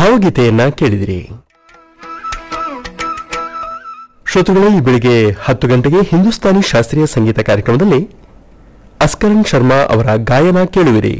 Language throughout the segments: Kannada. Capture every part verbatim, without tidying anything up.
ಭಾವಗೀತೆಯನ್ನ ಕೇಳಿದಿರಿ. ಶ್ರೋತೃಗಳೇ, ಈ ಬೆಳಿಗ್ಗೆ ಹತ್ತು ಗಂಟೆಗೆ ಹಿಂದೂಸ್ತಾನಿ ಶಾಸ್ತ್ರೀಯ ಸಂಗೀತ ಕಾರ್ಯಕ್ರಮದಲ್ಲಿ ಅಸ್ಕರನ್ ಶರ್ಮಾ ಅವರ ಗಾಯನ ಕೇಳುವಿರಿ.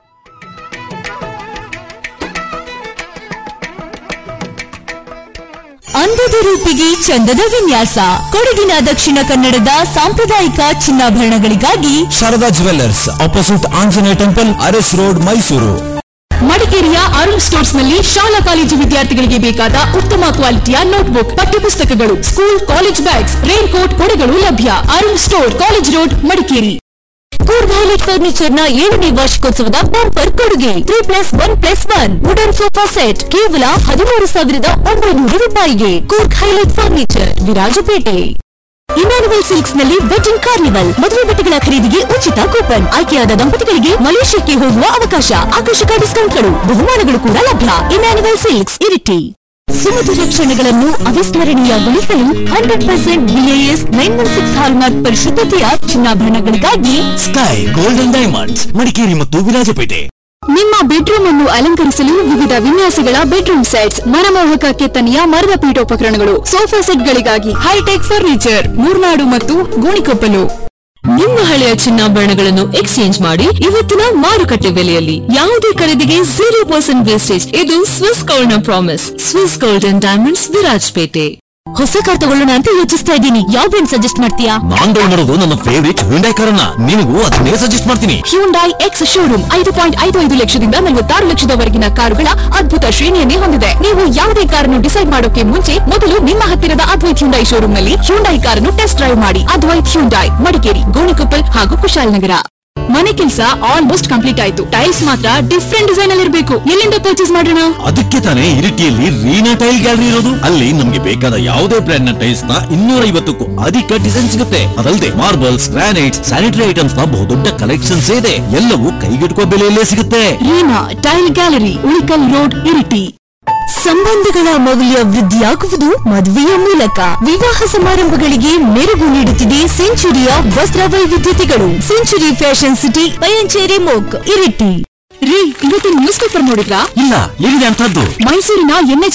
ಅಂದದ ರೂಪಿಗೆ ಚಂದದ ವಿನ್ಯಾಸ, ಕೊಡಗಿನ ದಕ್ಷಿಣ ಕನ್ನಡದ ಸಾಂಪ್ರದಾಯಿಕ ಚಿನ್ನಾಭರಣಗಳಿಗಾಗಿ Sharada jewellers, opposite Anjaneya temple, Aras road, Mysuru. ಮಡಿಕೇರಿಯ ಅರುಣ್ ಸ್ಟೋರ್ಸ್ ನಲ್ಲಿ ಶಾಲಾ ಕಾಲೇಜು ವಿದ್ಯಾರ್ಥಿಗಳಿಗೆ ಬೇಕಾದ ಉತ್ತಮ ಕ್ವಾಲಿಟಿಯ ನೋಟ್ಬುಕ್, ಪಠ್ಯಪುಸ್ತಕಗಳು, school college bags, rain coat, ಕೊಡೆಗಳು ಲಭ್ಯ. Arun store, college road, Madikeri. Coorg highlight furniture ನ ಏಳನೇ ವಾರ್ಷಿಕೋತ್ಸವದ ಬಂಪರ್ ಕೊಡುಗೆ three plus one plus one wooden sofa set ಕೇವಲ ಹದಿಮೂರು ಸಾವಿರದ ಒಂಬೈನೂರು ರೂಪಾಯಿಗೆ. Coorg highlight furniture, Virajpet. Immanuel silks ನಲ್ಲಿ ವೆಡ್ಡಿಂಗ್ ಕಾರ್ನಿವಲ್, ಮದುವೆ ಬಟ್ಟೆಗಳ ಖರೀದಿಗೆ ಉಚಿತ ಕೂಪನ್, ಆಯ್ಕೆಯಾದ ದಂಪತಿಗಳಿಗೆ ಮಲೇಷ್ಯಾಕ್ಕೆ ಹೋಗುವ ಅವಕಾಶ, ಆಕರ್ಷಕ ಡಿಸ್ಕೌಂಟ್ಗಳು, ಬಹುಮಾನಗಳು ಕೂಡ ಲಭ್ಯ. Immanuel silks, Iritty. ಸುಮಧುರ ಕ್ಷಣಗಳನ್ನು ಅವಿಸ್ಮರಣೀಯಗೊಳಿಸಲು hundred percent BIS nine one six hallmark ಪರಿಶುದ್ಧತೆಯ ಚಿನ್ನಾಭರಣಗಳಿಗಾಗಿ sky golden diamonds, Madikeri ಮತ್ತು ವಿರಾಜಪೇಟೆ. ನಿಮ್ಮ ಬೆಡ್ರೂಮ್ ಅನ್ನು ಅಲಂಕರಿಸಲು ವಿವಿಧ ವಿನ್ಯಾಸಗಳ ಬೆಡ್ರೂಮ್ ಸೆಟ್ಸ್, ಮನಮೋಹಕ ಕೆತ್ತನೆಯ ಮರದ ಪೀಠೋಪಕರಣಗಳು, ಸೋಫಾ ಸೆಟ್ಗಳಿಗಾಗಿ ಹೈಟೆಕ್ ಫರ್ನಿಚರ್, ಮೂರ್ನಾಡು ಮತ್ತು ಗೋಣಿಕೊಪ್ಪಲು. ನಿಮ್ಮ ಹಳೆಯ ಚಿನ್ನಾಭರಣಗಳನ್ನು ಎಕ್ಸ್ಚೇಂಜ್ ಮಾಡಿ ಇವತ್ತಿನ ಮಾರುಕಟ್ಟೆ ಬೆಲೆಯಲ್ಲಿ ಯಾವುದೇ ಖರೀದಿಗೆ ಜೀರೋ ಪರ್ಸೆಂಟ್ ವೇಸ್ಟೇಜ್. ಇದು ಸ್ವಿಸ್ ಗೋಲ್ಡ್ ನ promise. Swiss golden diamonds, Virajpet. ಹೊಸ ಕಾರ್ ತಗೊಳ್ಳೋಣ ಅಂತ ಯೋಚಿಸ್ತಾ ಇದ್ದೀನಿ. ಯಾವ ಬ್ರ್ಯಾಂಡ್ ಸಜೆಸ್ಟ್ ಮಾಡ್ತೀಯಾ? ನಾನ್ ತಗೊಂಡಿರೋದು ನನ್ನ ಫೇವರಿಟ್ ಹ್ಯುಂಡೈ ಕಾರನ್ನ. ನಿನಗೂ ಅದನ್ನೇ ಸಜೆಸ್ಟ್ ಮಾಡ್ತೀನಿ. ಹ್ಯುಂಡೈ ಎಕ್ಸ್ ಶೋರೂಮ್ ಐದು ಪಾಯಿಂಟ್ ಐದು ಐದು ಲಕ್ಷದಿಂದ ನಲವತ್ತಾರು ಲಕ್ಷದವರೆಗಿನ ಕಾರುಗಳ ಅದ್ಭುತ ಶ್ರೇಣಿಯನ್ನೇ ಹೊಂದಿದೆ. ನೀವು ಯಾವುದೇ ಕಾರನ್ನು ಡಿಸೈಡ್ ಮಾಡೋಕೆ ಮುಂಚೆ ಮೊದಲು ನಿಮ್ಮ ಹತ್ತಿರದ ಅದ್ವೈತ್ ಹ್ಯುಂಡೈ ಶೋರೂಮ್ ನಲ್ಲಿ ಹ್ಯುಂಡೈ ಕಾರನ್ನು ಟೆಸ್ಟ್ ಡ್ರೈವ್ ಮಾಡಿ. ಅದ್ವೈತ್ ಹ್ಯುಂಡೈ, ಮಡಿಕೇರಿ, ಗೋಣಿಕೊಪ್ಪಲ್ ಹಾಗೂ ಕುಶಾಲನಗರ. ಮನೆ ಕೆಲಸ ಆಲ್ಮೋಸ್ಟ್ ಕಂಪ್ಲೀಟ್ ಆಯ್ತು. ಟೈಲ್ಸ್ ಮಾತ್ರ ಡಿಫ್ರೆಂಟ್ ಡಿಸೈನ್ ಅಲ್ಲಿ ಇರಬೇಕು. ಎಲ್ಲಿಂದ ಪರ್ಚೇಸ್ ಮಾಡೋಣ? ಅದಕ್ಕೆ ತಾನೇ ಇರಿಟಿಯಲ್ಲಿ ರೀನಾ ಟೈಲ್ ಗ್ಯಾಲರಿ ಇರೋದು. ಅಲ್ಲಿ ನಮ್ಗೆ ಬೇಕಾದ ಯಾವುದೇ ಬ್ರ್ಯಾಂಡ್ ನ ಟೈಲ್ಸ್ ನ ಇನ್ನೂರ ಐವತ್ತಕ್ಕೂ ಅಧಿಕ ಡಿಸೈನ್ ಸಿಗುತ್ತೆ. ಅದಲ್ಲದೆ ಮಾರ್ಬಲ್ಸ್, ಗ್ರಾನೈಟ್ಸ್, ಸ್ಯಾನಿಟರಿ ಐಟಮ್ಸ್ ನ ಬಹುದೊಡ್ಡ ಕಲೆಕ್ಷನ್ಸ್ ಇದೆ. ಎಲ್ಲವೂ ಕೈಗೆಟುಕುವ ಬೆಲೆಯಲ್ಲೇ ಸಿಗುತ್ತೆ. Reena tail gallery, Ulikkal road, Iritty. ಸಂಬಂಧಗಳ ಮೌಲ್ಯ ವೃದ್ಧಿಯಾಗುವುದು ಮದುವೆಯ ಮೂಲಕ. ವಿವಾಹ ಸಮಾರಂಭಗಳಿಗೆ ಮೆರುಗು ನೀಡುತ್ತಿದೆ ಸೆಂಚುರಿಯ ವಸ್ತ್ರ ವೈವಿಧ್ಯತೆಗಳು. Century fashion city, Payanchery ಮೋಕ್, Iritty. ರೀ, ಇವತ್ತು ನ್ಯೂಸ್ ಪೇಪರ್ ನೋಡಿದ್ರಾ? ಇಲ್ಲ, ಏನಿದೆ ಅಂತದ್ದು? ಮೈಸೂರಿನ ಎನ್ಎಚ್